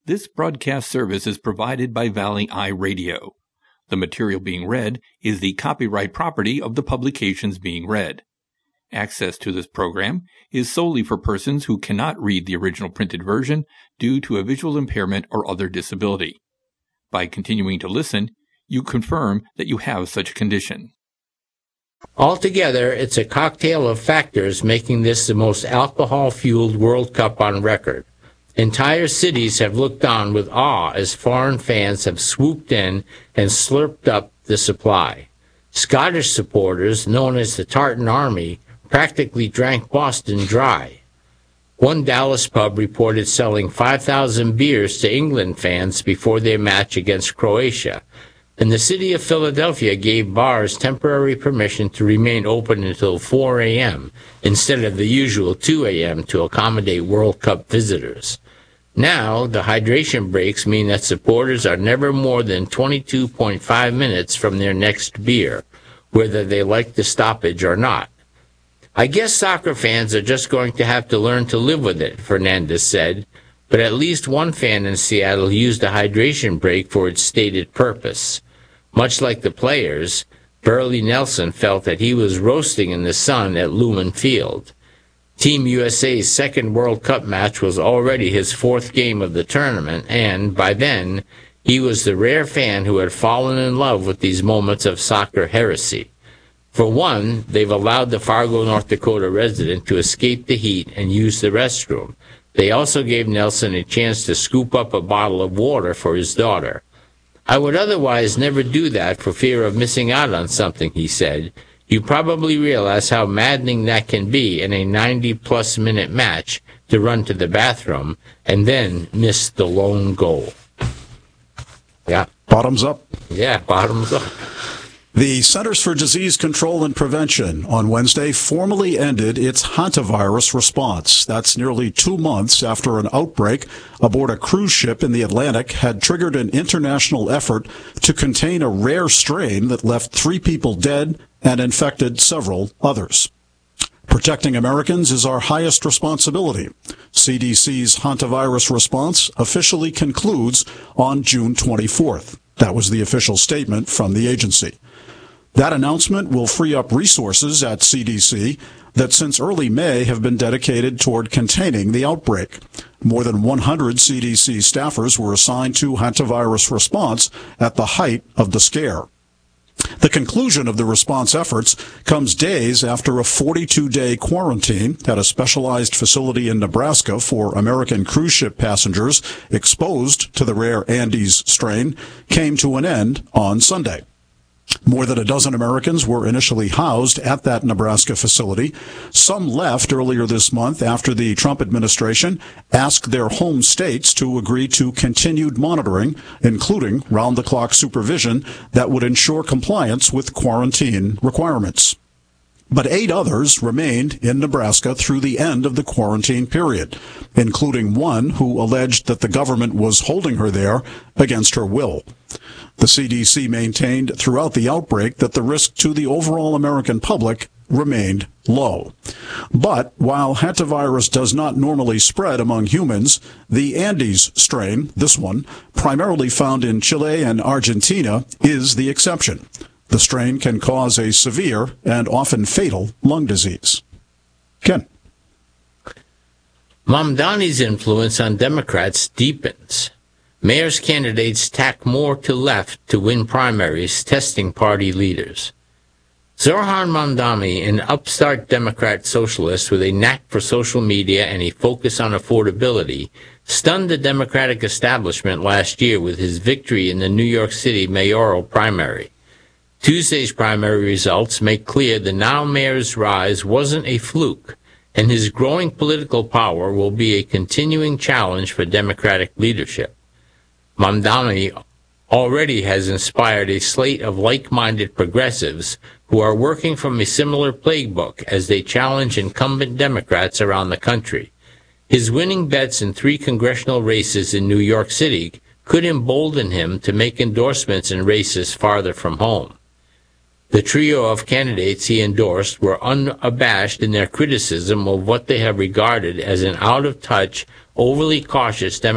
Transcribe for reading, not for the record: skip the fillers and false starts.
This broadcast service is provided by Valley Eye Radio. The material being read is the copyright property of the publications being read. Access to this program is solely for persons who cannot read the original printed version due to a visual impairment or other disability. By continuing to listen, you confirm that you have such a condition. Altogether, it's a cocktail of factors making this the most alcohol-fueled World Cup on record. Entire cities have looked on with awe as foreign fans have swooped in and slurped up the supply. Scottish supporters, known as the Tartan Army, practically drank Boston dry. One Dallas pub reported selling 5,000 beers to England fans before their match against Croatia, and the city of Philadelphia gave bars temporary permission to remain open until 4 a.m. instead of the usual 2 a.m. to accommodate World Cup visitors. Now, the hydration breaks mean that supporters are never more than 22.5 minutes from their next beer, whether they like the stoppage or not. I guess soccer fans are just going to have to learn to live with it, Fernandez said, but at least one fan in Seattle used a hydration break for its stated purpose. Much like the players, Burley Nelson felt that he was roasting in the sun at Lumen Field. Team USA's second World Cup match was already his fourth game of the tournament, and, by then, he was the rare fan who had fallen in love with these moments of soccer heresy. For one, they've allowed the Fargo, North Dakota resident to escape the heat and use the restroom. They also gave Nelson a chance to scoop up a bottle of water for his daughter. I would otherwise never do that for fear of missing out on something, he said. You probably realize how maddening that can be in a 90-plus minute match to run to the bathroom and then miss the lone goal. Yeah. Bottoms up. Yeah, bottoms up. The Centers for Disease Control and Prevention on Wednesday formally ended its hantavirus response. That's nearly 2 months after an outbreak aboard a cruise ship in the Atlantic had triggered an international effort to contain a rare strain that left 3 people dead and infected several others. Protecting Americans is our highest responsibility. CDC's hantavirus response officially concludes on June 24th. That was the official statement from the agency. That announcement will free up resources at CDC that since early May have been dedicated toward containing the outbreak. More than 100 CDC staffers were assigned to hantavirus response at the height of the scare. The conclusion of the response efforts comes days after a 42-day quarantine at a specialized facility in Nebraska for American cruise ship passengers exposed to the rare Andes strain came to an end on Sunday. More than a dozen Americans were initially housed at that Nebraska facility. Some left earlier this month after the Trump administration asked their home states to agree to continued monitoring, including round-the-clock supervision that would ensure compliance with quarantine requirements. But 8 others remained in Nebraska through the end of the quarantine period, including one who alleged that the government was holding her there against her will. The CDC maintained throughout the outbreak that the risk to the overall American public remained low. But while hantavirus does not normally spread among humans, the Andes strain, this one, primarily found in Chile and Argentina, is the exception. The strain can cause a severe and often fatal lung disease. Ken. Mamdani's influence on Democrats deepens. Mayor's candidates tack more to left to win primaries, testing party leaders. Zohran Mamdani, an upstart Democrat socialist with a knack for social media and a focus on affordability, stunned the Democratic establishment last year with his victory in the New York City mayoral primary. Tuesday's primary results make clear the now mayor's rise wasn't a fluke, and his growing political power will be a continuing challenge for Democratic leadership. Mamdani already has inspired a slate of like-minded progressives who are working from a similar playbook as they challenge incumbent Democrats around the country. His winning bets in 3 congressional races in New York City could embolden him to make endorsements in races farther from home. The trio of candidates he endorsed were unabashed in their criticism of what they have regarded as an out-of-touch, overly cautious Democrat